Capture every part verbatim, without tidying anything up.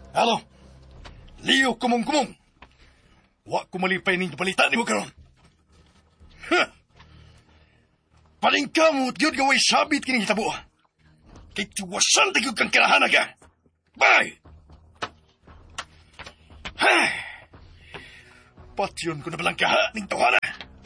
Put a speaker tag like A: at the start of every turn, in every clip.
A: Halo, Leo kumong-kumong. Wa ko malipay ninyo balita ni mo karon. Ha! Paling kamot yun gaway sabit kining hitabo. Kay tiwasan tayo kang karahanan ka. Bye! Hay! Patyon ko na balang kaha ning tawhana.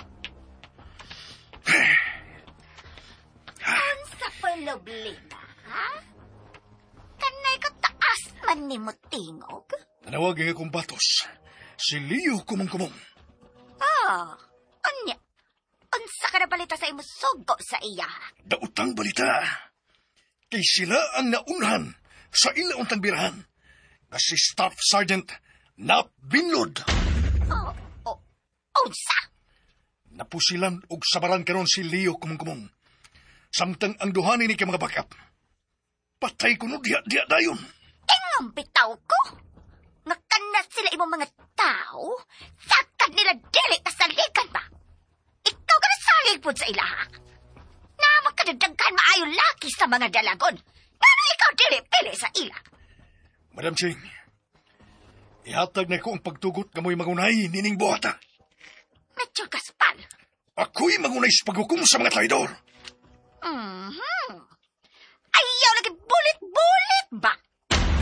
B: Unsa problema, ha? Kanay ka taas man ni mo tingog?
A: Nanawag akong batos. Si Leo kumong-kumong.
B: Ah, anya? Unsa ka na balita sa imo sugo sa iya?
A: Dautang balita. Kay sila ang naunhan sa ilaong tangbirahan. Na si Staff Sergeant Nap Binlod.
B: Oh, oh, unsa?
A: Napusilan og sabaran karon si Leo kumong-kumong. Samtang ang duhanin ni kay mga backup. Patay ko no diya-diya dayon.
B: Ingam bitaw ko? Nakanat sila imong mga tao? Sakad nila dili kasalikan ba? Ikaw ka nasalig po sa ilaha. Na makadagdagan maayo laki sa mga dalagon. Pero ikaw dili pili sa ila.
A: Madam Ching, ihatag na ko ang pagtugot na mo'y magunay nining buhata.
B: Medyo kaspal.
A: Ako'y magunay sa paghukom sa mga traidor.
B: Mm-hmm. Ayaw lagi bulit-bulit ba?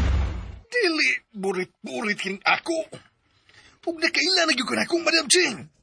A: Dili, burit-burit kining ako. Huwag na kailan na yung akong Madam Ching.